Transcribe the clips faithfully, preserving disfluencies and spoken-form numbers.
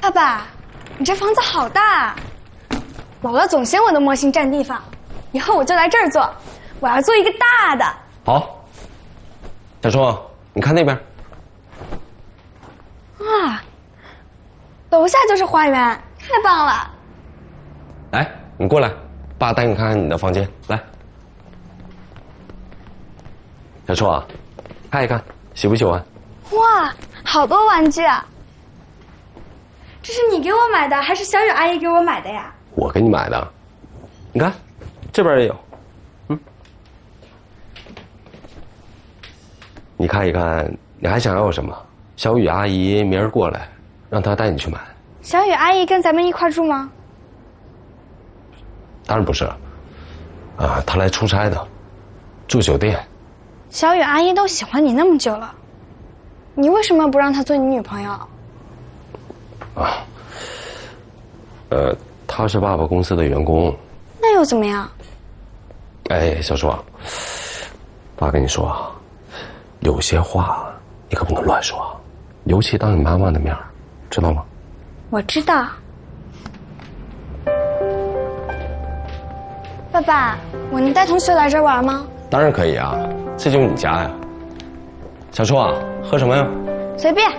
爸爸，你这房子好大啊！姥姥总嫌我的模型占地方，以后我就来这儿做，我要做一个大的。 好，小冲，你看那边。 啊，楼下就是花园，太棒了！ 来，你过来，爸带你看看你的房间。来，小冲啊，看一看，喜不喜欢？ 哇，好多玩具啊！这是你给我买的，还是小雨阿姨给我买的呀？ 我给你买的，你看，这边也有，嗯，你看一看，你还想要什么？小雨阿姨明儿过来，让她带你去买。 小雨阿姨跟咱们一块住吗？ 当然不是了，啊，她来出差的，住酒店。 小雨阿姨都喜欢你那么久了，你为什么不让她做你女朋友？ 啊，呃，她是爸爸公司的员工。 那又怎么样？ 哎，小叔，爸跟你说啊，有些话你可不能乱说，尤其当你妈妈的面，知道吗？ 我知道。爸爸，我能带同学来这儿玩吗？ 当然可以啊，这就是你家呀。小叔啊，喝什么呀？ 随便。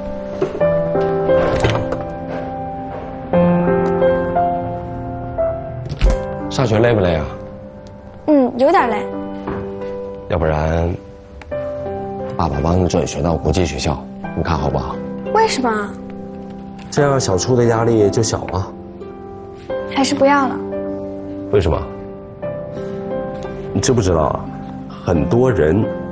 上学累不累啊？ 嗯，有点累。 要不然，爸爸帮你转学到国际学校，你看好不好？ 为什么？ 这样小初的压力就小了。 还是不要了。 为什么？你知不知道啊？很多人